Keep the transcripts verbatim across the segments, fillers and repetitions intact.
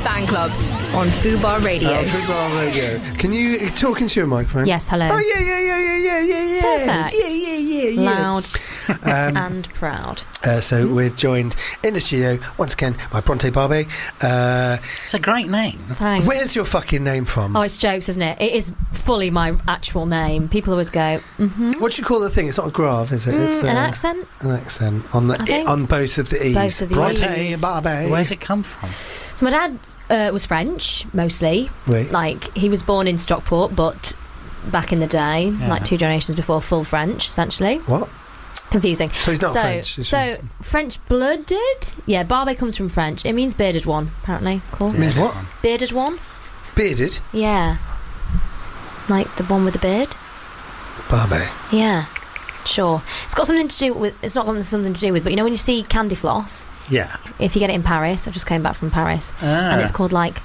Fan Club on Fubar Radio. Uh, Fubar Radio. Can you talk into your microphone? Yes, hello. Oh, yeah, yeah, yeah, yeah, yeah, yeah, yeah. Perfect. Yeah, yeah, yeah, yeah. Loud Um, and proud. Uh, so we're joined in the studio once again by Bronte Barbe. Uh, it's a great name. Thanks. Where's your fucking name from? Oh, it's jokes, isn't it? It is fully my actual name. People always go, mm-hmm. What do you call the thing? It's not a grav, is it? Mm, it's an uh, accent. An accent on the I think. on both of the E's. Both of the Bronte E's. Barbe. Where's it come from? So my dad uh, was French, mostly. Wait. Like, he was born in Stockport, but back in the day, Yeah. like two generations before, full French, essentially. What? Confusing. So he's not so, French. He's so from- French blooded? Yeah, Barbe comes from French. It means bearded one, apparently. Cool. It means what? Bearded one? Bearded? Yeah. Like the one with the beard? Barbe. Yeah. Sure. It's got something to do with... It's not got something to do with... But you know when you see candy floss? Yeah. If you get it in Paris... I just came back from Paris. Ah. And it's called, like...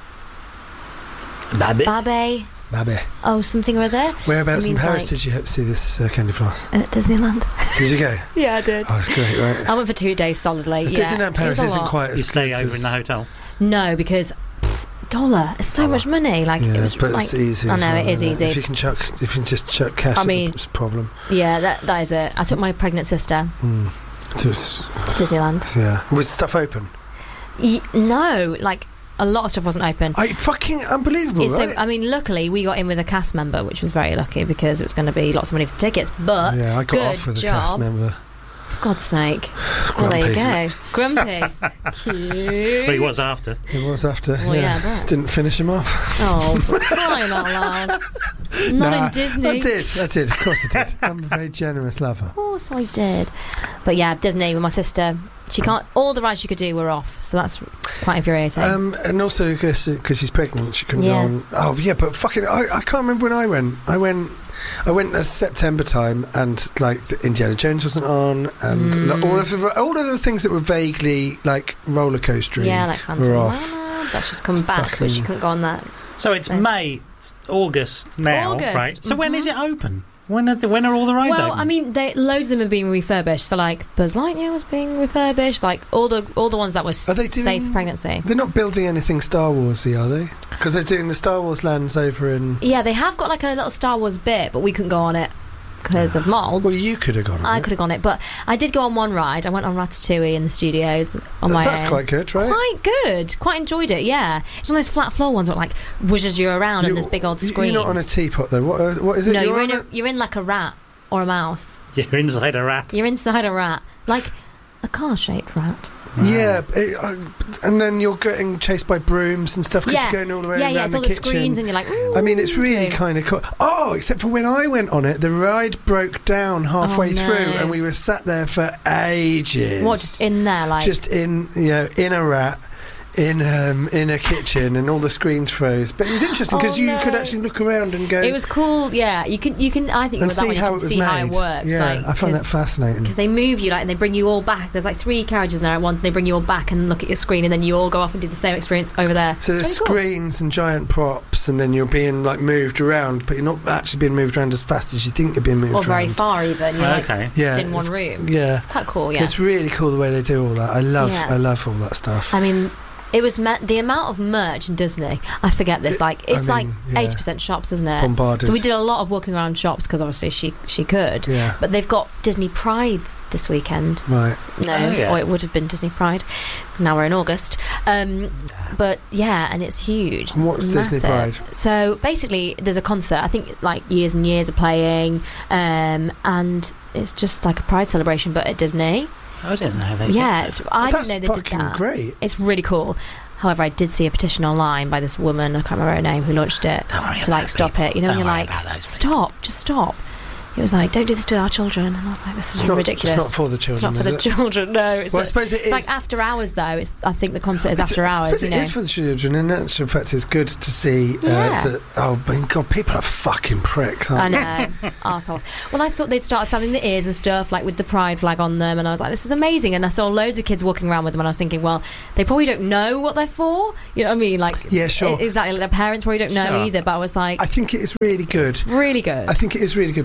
Babe. Barbe... Barbe. Oh, something or other. Whereabouts It in means, Paris like- did you see this uh, candy floss? At Disneyland. Did you go? Yeah, I did. Oh, it's great, right? I went for two days solidly. If Yeah. Disneyland It Paris was a isn't lot. quite as You stay good over as- in the hotel? No, because pff, dollar. It's so much money. Like Yeah, it was but like it's easy. I as know, well, it is isn't easy. If you can chuck, if you can just chuck cash, I at mean- the problem. Yeah, that that is it. I took my pregnant sister Mm. Just, to Disneyland. yeah. Was stuff open? Y- no, like a lot of stuff wasn't open. I fucking unbelievable, It's right? so, I mean, luckily we got in with a cast member, which was very lucky because it was going to be lots of money for tickets. But yeah, I got good off with a job. cast member. For God's sake! Well, there you go, grumpy. Cute. But he was after. It was after. Well, yeah, but- Didn't finish him off. Oh, for crying out loud! Not Nah, in Disney. I did. I did. Of course I did. I'm a very generous lover. Of course I did. But yeah, Disney with my sister. She can't. All the rides she could do were off, so that's quite infuriating. Um, and also, because she's pregnant, she couldn't Yeah. go on. Oh, yeah, but fucking, I, I can't remember when I went. I went. I went at September time, and like the Indiana Jones wasn't on, and Mm. like, all of the all of the things that were vaguely like roller coastery yeah, like were Phantom off. Manor. That's just come back, but she Fucking- couldn't go on that. So it's So- May, it's August now, August, right? So when mhm. is it open? When are the, when are all the rides Well, open? I mean, they, loads of them are being refurbished. So, like Buzz Lightyear was being refurbished. Like all the all the ones that were Are they doing- safe for pregnancy. They're not building anything Star Warsy, are they? Because they're doing the Star Wars lands over in. Yeah, they have got like a little Star Wars bit, but we couldn't go on it because of mold. Well, you could have gone on I it. could have gone it, but I did go on one ride. I went on Ratatouille in the studios on my That's own. quite good, right? Quite good. Quite enjoyed it. Yeah, it's one of those flat floor ones that like whizzes you around and You- there's big old you- screens. You're not on a teapot though. What, uh, what is it? No, you're, on in a- a, you're in like a rat or a mouse. You're inside a rat. You're inside a rat, like a car-shaped rat. Yeah, it, uh, and then you're getting chased by brooms and stuff because Yeah, you're going all the way yeah, around yeah. It's the all the kitchen. screens, and you're like. Ooh, I mean, it's really okay. kind of cool. Oh, except for when I went on it, the ride broke down halfway Oh, no. through, and we were sat there for ages. What, just in there, like. Just in, you know, in a rat, in um, in a kitchen, and all the screens froze. But it was interesting because Oh, you no. could actually look around and go It was cool, yeah. You can, you can. I think and with that see one, you how can it was see made. how it works. Yeah, like, I find that fascinating. because they move you like and they bring you all back. There's like three carriages in there at once. They bring you all back and look at your screen, and then you all go off and do the same experience over there. So there's It's really cool. screens and giant props, and then you're being like moved around, but you're not actually being moved around as fast as you think you're being moved or around. very far even. You're like Okay. Yeah, just in one it's- room. Yeah, It's quite cool. Yeah. it's really cool the way they do all that. I love, Yeah. I love all that stuff. I mean, it was me- the amount of merch in Disney. I forget this. It- Like it's I like mean, yeah. eighty percent shops, isn't it? Bombarded. So we did a lot of walking around shops because obviously she she could. Yeah, But they've got Disney Pride this weekend. right. No, Oh, yeah. or it would have been Disney Pride. Now we're in August. Um, but yeah, and it's huge. And what's It's Disney massive. Pride? So basically, there's a concert. I think like years and years of playing, um, and it's just like a Pride celebration, but at Disney. I didn't know they did Yeah, that. it's, I That's didn't know they did fucking that. great. It's really cool. However, I did see a petition online by this woman, I can't remember her name, who launched it Don't worry to like about stop people. it. You know, Don't and you're worry like, about those people. stop, just stop. It was like, don't do this to our children. And I was like, this is It's not, ridiculous. it's not for the It's children, not for the is it? children, no. It's, Well, I like, suppose it it's is. like after hours, though. It's, I think the concert is It's- after I hours, suppose you it know. is for the children. In actual fact, it's good to see uh, Yeah. that. Oh my god, people are fucking pricks, I aren't they? know, arseholes. Well, I thought they'd started selling the ears and stuff, like with the pride flag on them, and I was like, this is amazing. And I saw loads of kids walking around with them, and I was thinking, well, they probably don't know what they're for. You know what I mean? Like, Yeah, sure. Exactly. Like their parents probably don't know Sure. either, but I was like, I think it is really good. it's really good. I think it is really good, but I do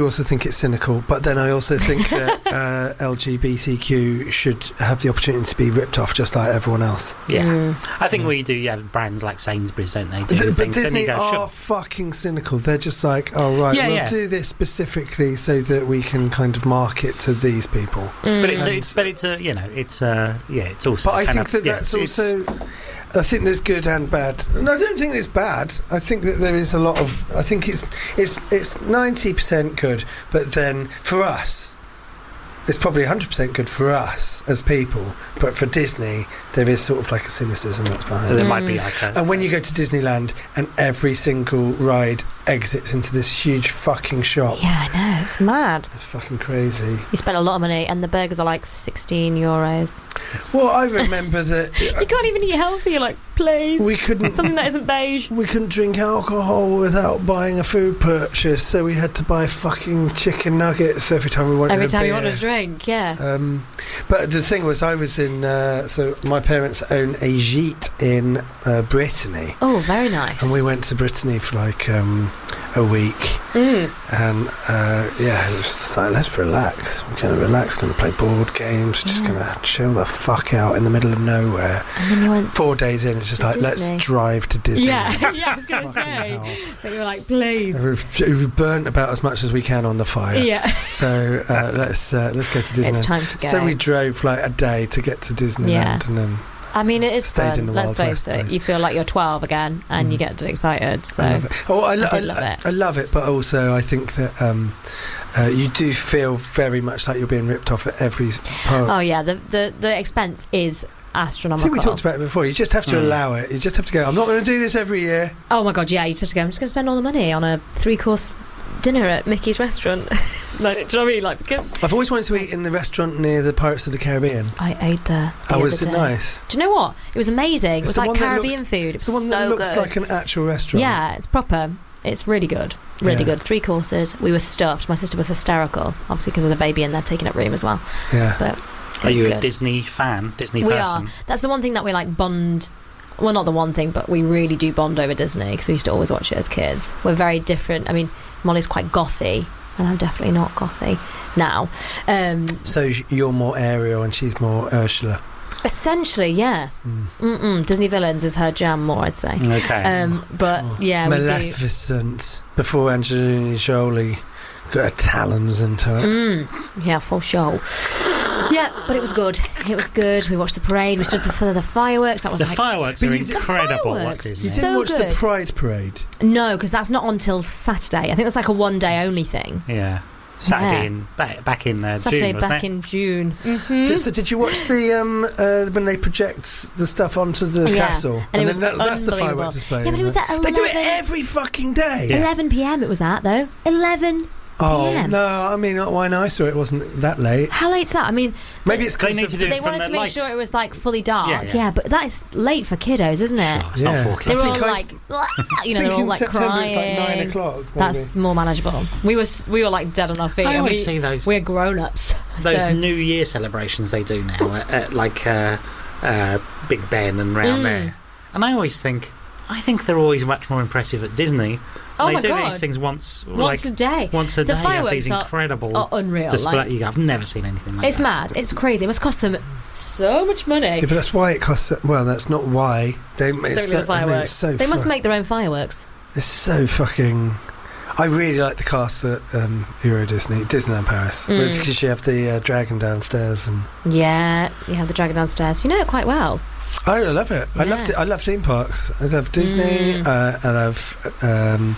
also think it's cynical, but then I also think that uh, L G B T Q should have the opportunity to be ripped off just like everyone else. Yeah, Mm. I think we do. You have brands like Sainsbury's, don't they? Do But, but things, and Disney you go, are sure. fucking cynical. They're just like, oh right, Yeah, we'll yeah. do this specifically so that we can kind of market to these people. But it's, a, And- it's but it's a you know it's a yeah it's also. But I kind think of, that yeah, that's it's- also. I think there's good and bad. No, I don't think it's bad. I think that there is a lot of. I think it's it's it's ninety percent good, but then for us, it's probably one hundred percent good for us as people. But for Disney, there is sort of like a cynicism that's behind there it. might be like a. And when you go to Disneyland and every single ride exits into this huge fucking shop, Yeah, I know. It's mad. it's fucking crazy. You spend a lot of money, and the burgers are like sixteen euros. Well, I remember that You can't even eat healthy. You're like, please, we couldn't. something that isn't beige. We couldn't drink alcohol without buying a food purchase, so we had to buy fucking chicken nuggets every time we wanted Every a time beer. you want a drink, yeah. Um, but the thing was, I was in. Uh, so my parents own a gîte in uh, Brittany, Oh, very nice. and we went to Brittany for like um, a week, Mm. and uh, yeah, it was just like, let's relax. We're gonna relax. Gonna play board games. Just Yeah. gonna chill the fuck out in the middle of nowhere. And then you went. Four days in, it's just To like Disney. let's drive to Disney. Yeah, yeah. I was gonna say, but you were like, please. We've, we've burnt about as much as we can on the fire. Yeah, So uh, let's uh, let's go to Disneyland. it's time to go. So we drove like a day to get to Disneyland, Yeah. and then I mean, it is Stayed fun. in the Let's Wild face West it. place. You feel like you're twelve again, and Mm. you get excited. So I love it. Oh, I, lo- I I, did love it. I love it, but also I think that um, uh, you do feel very much like you're being ripped off at every part. oh yeah, the the the expense is I astronomical. think we talked about it before. You just have to Mm. allow it. You just have to go, I'm not going to do this every year. Oh my god, yeah, you just have to go. I'm just going to spend all the money on a three course dinner at Mickey's restaurant. Like, do you know what I mean? Like, because I've always wanted to eat in the restaurant near the Pirates of the Caribbean. I ate there. The Oh, other was it day. nice? Do you know what? It was amazing. It It's was the like one that Caribbean looks- food. It It's was the one that so looks good. like an actual restaurant. Yeah, it's proper. It's really good. Really Yeah. good. Three courses. We were stuffed. My sister was hysterical, obviously because there's a baby in there taking up room as well. Yeah. But Are it's you good. a Disney fan? Disney We person? are. That's the one thing that we like bond. Well, not the one thing, but we really do bond over Disney because we used to always watch it as kids. We're very different. I mean, Molly's quite gothy, and I'm definitely not gothy now. Um, So sh- you're more Ariel and she's more Ursula. essentially, yeah. Mm. Mm-mm. Disney villains is her jam more, I'd say. Okay. Um, but Oh. yeah, we do. Maleficent. Before Angelina Jolie got her talons into it. Mm, yeah, for sure. Yeah, but it was good. It was good. We watched the parade. We stood for the fireworks. That was the like fireworks But are you- the incredible. fireworks. What You Disney? So didn't watch good. the Pride Parade? no, because that's not until Saturday. I think that's like a one day only thing. Yeah. Saturday Yeah. in back, back in uh, Saturday June, wasn't back it? in June. Did- So did you watch the um uh, when they project the stuff onto the Yeah, castle? and it was then that, that's the unbelievable. fireworks display. Yeah, but it was isn't at They do it eleven every fucking day. Yeah. eleven p.m. it was at though. eleven Oh p m. no! I mean, when I saw it, it wasn't that late. How late's that? I mean, Maybe it's They because need to do it they from wanted the to make light. sure it was like fully dark. Yeah, Yeah, yeah. but that is late for kiddos, isn't it? Sure, it's Yeah. not four They kids. were I all think I- like, you know, they're all in like September crying. it's like nine o'clock. Maybe. That's more manageable. We were s- we were like dead on our feet. I and always we, see those we're grown ups. those so. New Year celebrations they do now at, at like uh, uh, Big Ben and round Mm. there, and I always think I think they're always much more impressive at Disney. Oh they my do God. these things once, Once like a day. once a The day. Have fireworks these are- incredible Oh, unreal. display. Like, you, I've never seen anything like it's that. mad. It's crazy. It must cost them so much money. Yeah, but that's why it costs. Well, that's not why. They Specifically it's so, the I mean, fireworks. it's so they must fu- make their own fireworks. It's so fucking. I really like the cast at um, Euro Disney, Disneyland Paris. Mm. It's because you have the uh, dragon downstairs, and Yeah, you have the dragon downstairs. You know it quite well. I love it. I love. Yeah. I love theme parks. I love Disney. Mm. Uh, I love um,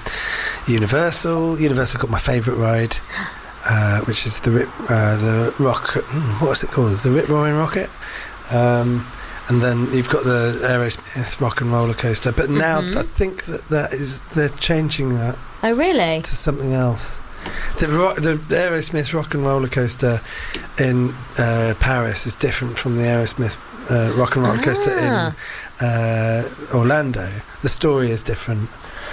Universal. Universal got my favourite ride, uh, which is the Rip, uh, the rock. mm, What's it called? The Rip Roaring Rocket. Um, and then you've got the Aerosmith Rock and Roller Coaster. But now Mhm. I think that that is they're changing that Oh, really? to something else. The, ro- the Aerosmith Rock and Roller Coaster in uh, Paris is different from the Aerosmith uh, Rock and Roller Coaster Ah. in uh, Orlando. The story is different.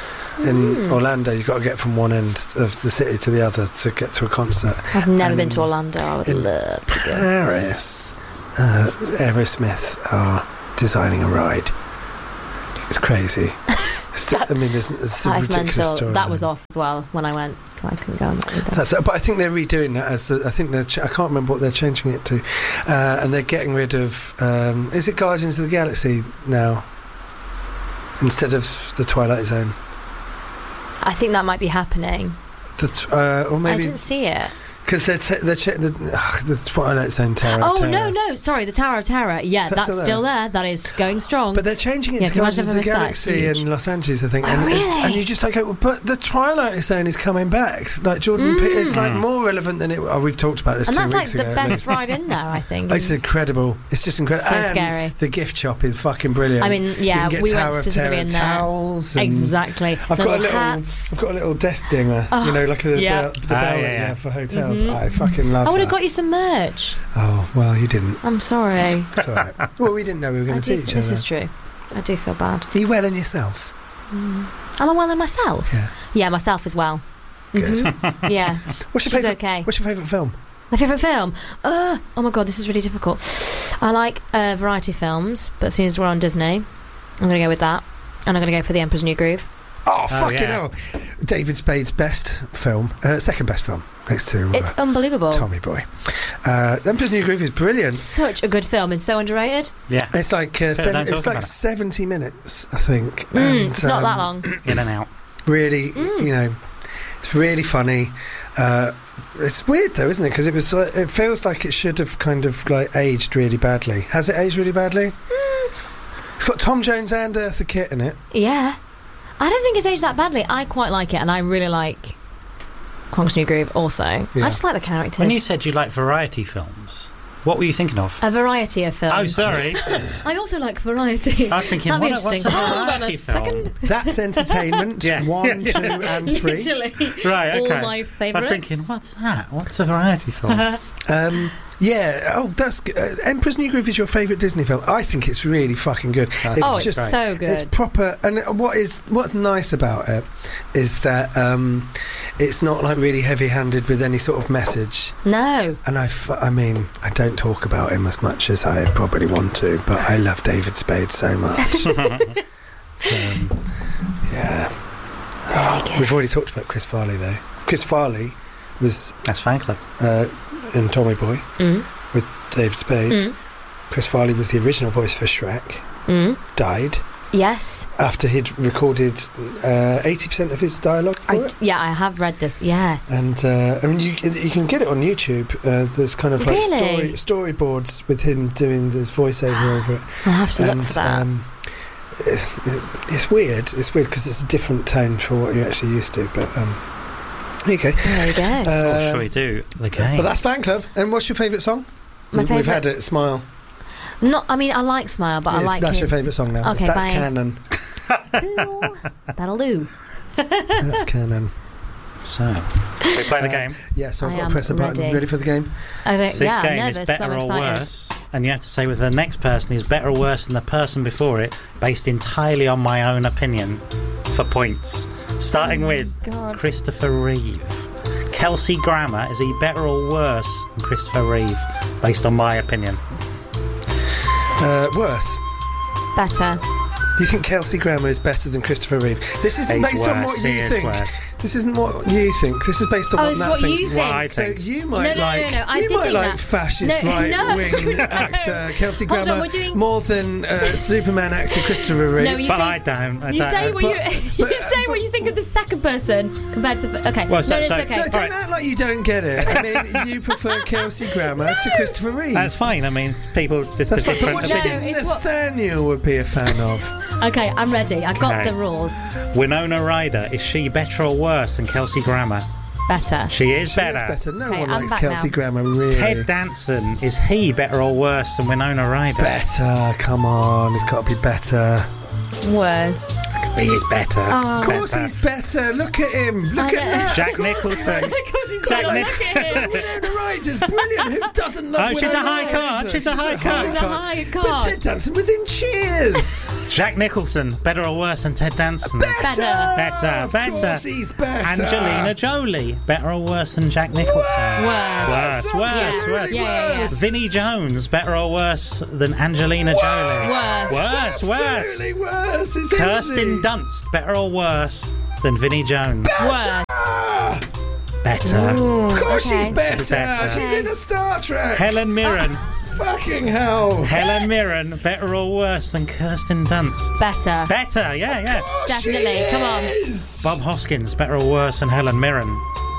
In Mm. Orlando, you've got to get from one end of the city to the other to get to a concert. I've never And been in- to Orlando. I would in love to go. Paris, uh, Aerosmith are designing a ride. It's crazy. It's St- I mean, it's, it's a That is ridiculous mental. story. That was off as well when I went, so I couldn't go on that either. That's it. But I think they're redoing that as a, I think they're. Ch- I can't remember what they're changing it to, uh, and they're getting rid of. Um, is it Guardians of the Galaxy now instead of the Twilight Zone? I think that might be happening. The t- uh, or I maybe didn't see it. because they're t- they're ch- the, ugh, the Twilight Zone Tower. Oh of Terror. no, no, sorry, the Tower of Terror. Yeah, Is that that's still still there? there. That is going strong. But they're changing it Yeah, to can you imagine Guardians of the if I missed that? Galaxy Huge. in Los Angeles, I think. Oh, and, it's- really? and you just like, oh, but the Twilight Zone is coming back. Like Jordan, Mm. Pe- it's like more relevant than it. Oh, we've talked about this and two that's like weeks the ago. at best least. ride in there, I think. It's incredible. It's just incredible. So and scary. the gift shop is fucking brilliant. I mean, you yeah, can get we Tower went of specifically Terror in there. towels. And Exactly. I've got a Little little. hats. I've got a little desk dinger. Oh, you know, like the yeah. bell, the Oh, bell yeah, that you yeah. have for hotels. Mhm. I fucking love I would have that. got you some merch. Oh well, you didn't. I'm sorry. It's all right. Well, we didn't know we were I going to see do, each this other. is true. I do feel bad. Are you well in yourself? Mm. Am I well in myself? Yeah. Yeah, myself as well. Good. Mhm. Yeah. What's your She's favourite? okay. What's your favourite film? My favourite film? Uh, oh my god, this is really difficult. I like uh, variety films, but as soon as we're on Disney, I'm going to go with that. And I'm going to go for The Emperor's New Groove. Oh, fucking yeah. hell! David Spade's best film, uh, second best film, next to uh, It's unbelievable. Tommy Boy. Uh, The Emperor's New Groove is brilliant. Such a good film and so underrated. Yeah, It's like uh, don't seven, talk it's like about it. seventy minutes, I think. Mm, And, it's not that um, long. in and out. Really, Mm. you know, it's really funny. Uh, it's weird though, isn't it? Because it was, uh, it feels like it should have kind of like aged really badly. Has it aged really badly? Mm, It's got Tom Jones and Eartha Kitt in it. yeah. I don't think it's aged that badly. I quite like it, and I really like Emperor's New Groove also. Yeah. I just like the characters. When you said you like variety films, what were you thinking of? a variety of films. Oh, sorry. I also like variety. I was thinking, That'd be what, what's a interesting. Hold on a variety second. film? That's entertainment. Yeah. One, Yeah. two, and three. Literally. Right, okay. All my I was favourites. thinking, what's that? What's a variety film? Um, yeah. Oh, that's g- uh, Emperor's New Groove is your favourite Disney film. I think it's really fucking good. That's oh, it's just great. so good. It's proper, and what is what's nice about it is that um, it's not like really heavy-handed with any sort of message. no. And I, f- I mean, I don't talk about him as much as I probably want to, but I love David Spade so much. um, yeah. Very good. We've already talked about Chris Farley though. Chris Farley was That's Fan Club. uh, in Tommy Boy Mm. with David Spade. Mm. Chris Farley was the original voice for Shrek. Mm. Died Yes. after he'd recorded uh, eighty percent of his dialogue for I, it. yeah, I have read this. Yeah. And uh, I mean, you you can get it on YouTube. Uh, there's kind of like Really? story storyboards with him doing this voiceover over it. I'll have to and look for that. um, it's, it, it's weird. It's weird because it's a different tone for what you're actually used to. But um, there you go. there you go. Uh, oh, shall we do the game? but that's Fan Club. And what's your favourite song? My We've- We've favourite- had it. Smile. Not. I mean, I like Smile, but I Yes, like that's his. your favourite song now. Okay, that's bye. canon. Ooh, that'll do. That's canon. So, we play the Uh, game. Yeah, so I've I got to am press a button. ready. Ready for the game? I don't, So this yeah, game I'm is nervous, better but I'm or excited. worse, and you have to say whether the next person is better or worse than the person before it, based entirely on my own opinion, for points. Starting Oh with God. Christopher Reeve. Kelsey Grammer, is he better or worse than Christopher Reeve, based on my opinion? Uh, worse. Better. You think Kelsey Grammer is better than Christopher Reeve? This isn't He's based on worse, what he you is think. worse. This isn't what you think. This is based on Oh, what this is Nat what thinks. you What think. I So think. you might No, no, no, like no, I you did might think like that. fascist No, right no, wing no. actor Kelsey Hold on, Grammer we're doing- more than uh, Superman actor Christopher Reeve. No, you But say, I don't. I you don't. say what you But- you but- say what you think of the second person compared to the okay. Well, so- no, no, so- it's okay. No, All don't right. act like you don't get it. I mean, you prefer Kelsey Grammer to Christopher Reeve. That's fine. I mean, people just That's have fine. But different what do you No, think opinions. it's what- Nathaniel would be a fan of? Okay, I'm ready. I got Okay. the rules. Winona Ryder, is she better or worse than Kelsey Grammer? Better. She is She better. is better. No Okay, one I'm likes back Kelsey now. Grammer, really. Ted Danson, is he better or worse than Winona Ryder? Better. Come on, it's got to be better. Worse. He is better. Oh. Of course Better. he's better. Look at him. Look I at know. that. Jack Nicholson. Because he's Jack like, Nich- Winona Ryder's brilliant. Who doesn't love Oh, she's a Winona high card. Ryder? She's a high card. She's a high But card. Ted Danson was in Cheers. Jack Nicholson, better or worse than Ted Danson? Better. Better, Of better. course he's better. Angelina Jolie, better or worse than Jack Nicholson? Worse. Worse, worse, Absolutely worse. Yeah, yeah, yeah. worse. Vinnie Jones, better or worse than Angelina Jolie? Worse. Worse, worse. Absolutely worse. It's Kirsten easy. Dunst, better or worse than Vinnie Jones? Worse. Ah, Better. Ooh, of course okay. she's better. Better. She's in a Star Trek. Helen Mirren, Fucking hell. Helen Mirren, better or worse than Kirsten Dunst? Better. Better, yeah, yeah. Oh, Definitely, she come on. is. Bob Hoskins, better or worse than Helen Mirren?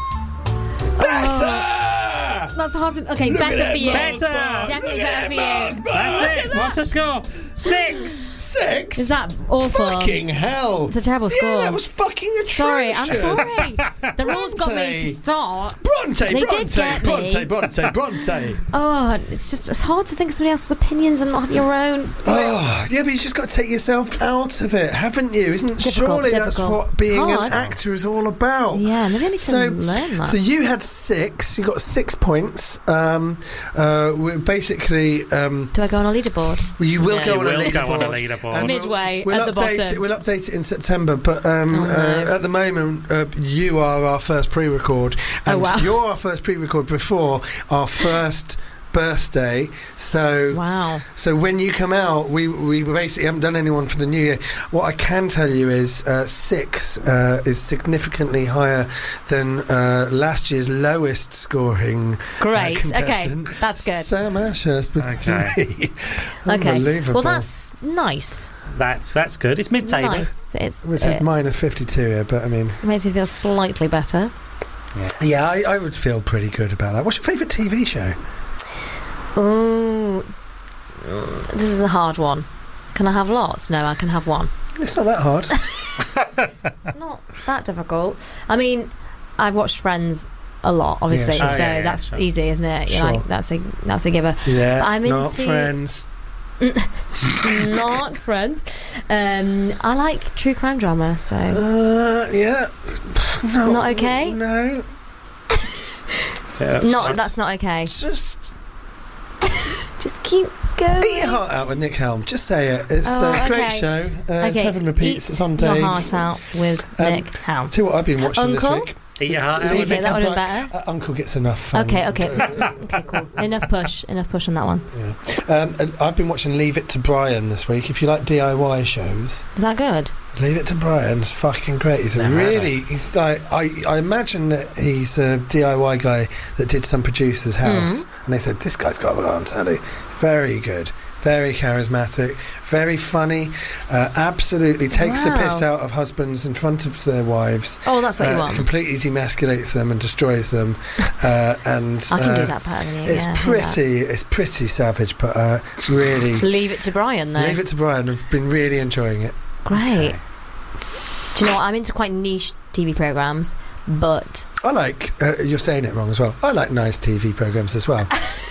Better. That's hard for Okay, Look better at for you. that Better. Mars bar. Definitely Look better at for that you. Mars bar. That's it. What's the score? Six. Six. Is that awful? Fucking hell. It's a terrible Yeah, score. that was fucking atrocious. Sorry, I'm sorry. The rules got me Bronte. to start. Bronte, They did Bronte, get me. Bronte, Bronte, Bronte. Oh, it's just it's hard to think of somebody else's opinions and not have your own. Oh, yeah, but you just got to take yourself out of it, haven't you? Isn't Difficult, surely that's difficult. what being Hard. an actor is all about? Yeah, maybe I need to So, learn that. so you had six. You got six points. Um, uh, we basically, um, Do I go on a leaderboard? you will Yeah. go You on a will leaderboard. go on a leaderboard. And we'll- Midway, we'll at the update bottom. It, we'll update it in September. But um, Oh, no. uh, at the moment, uh, you are our first pre-record, Oh, and wow. you're our first pre-record before our first birthday. So. Wow. So when you come out, we we basically haven't done anyone for the new year. What I can tell you is uh, six uh, is significantly higher than uh, last year's lowest scoring. Great. Uh, Okay, contestant, that's good. Sam Ashurst with Okay. three. Okay. Unbelievable. Well, that's nice. That's that's good. It's mid-table. Nice. It's, Well, it says it minus fifty-two here, but I mean, makes me feel slightly better. yeah, I, I would feel pretty good about that. What's your favourite T V show? Ooh, this is a hard one. Can I have lots? No, I can have one. It's not that hard. It's not that difficult. I mean, I've watched Friends a lot, obviously, Yeah, sure. so Oh, yeah, yeah, that's sure. easy, isn't it? You Sure. Like that's a that's a giver. Yeah, I'm not into- Friends. Not Friends. Um, I like true crime drama, so Uh, yeah. No, Not okay? No, Yeah. not that's not okay. just Just keep going. eat your heart out with Nick Helm. Just say it. It's Oh, a great okay. show. Uh, Okay, Seven repeats. eat It's on your Dave. heart out with Um, Nick Helm. Tell you what I've been watching Uncle? this week. Eat your heart out Leave with it Okay, it. that would have to been better. Uh, Uncle gets enough. Fun. Okay, okay, okay, cool. Enough push, enough push on that one. Um, and I've been watching Leave It to Brian this week. If you like D I Y shows, Is that good? Leave It to Brian's fucking great. He's a Never heard of really. He's like I. I imagine that he's a D I Y guy that did some producer's house, and they said this guy's got to go on telly. Very good. Very charismatic, very funny, uh, absolutely takes the Wow. piss out of husbands in front of their wives. Oh, that's what you uh, want. completely demasculates them and destroys them, uh, and I can uh, do that better than you. It's yeah, I hear that. pretty, it's pretty savage, but uh, really, Leave it to Brian, though. leave it to Brian. I've been really enjoying it. Great. Do you know what? I'm into quite niche T V programs, but I like. Uh, you're saying it wrong as well. I like nice T V programs as well.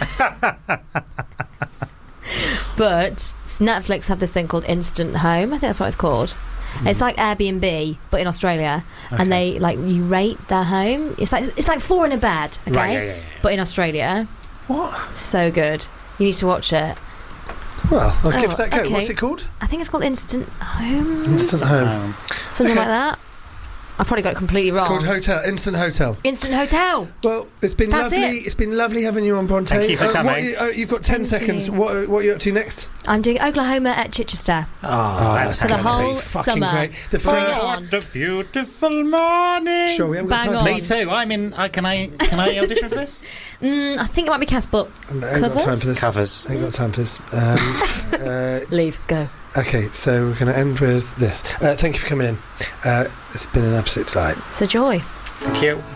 but Netflix have this thing called Instant Home. I think that's what it's called. It's like Airbnb, but in Australia, Okay. and they like you rate their home. It's like it's like four in a bed, okay? Right, yeah, yeah, yeah. But in Australia, What? so good. You need to watch it. Well, I'll Oh, give that a go. okay. What's it called? I think it's called Instant Home. Instant Home. Um, Something Okay. like that. I've probably got it completely It's wrong. called Hotel. Instant Hotel. Instant Hotel. Well, it's been That's lovely. it. It's been lovely having you on, Bronte. Thank you for Uh, what coming. you, uh, you've got ten Thank seconds. you. What, what are you up to next? I'm doing Oklahoma at Chichester. oh, Oh, that's For the gonna be whole fucking summer. great. The Bring it first. on. What a beautiful morning. Sure, we haven't got Bang time. on. Me too. I'm in. I can I can I audition for this? Mm, I think it might be cast, but I ain't got time Covers? for this. Covers. I ain't got time for this. Um, uh, leave. Go. okay, so we're going to end with this. Uh, thank you for coming in. Uh, it's been an absolute delight. It's a joy. Thank you.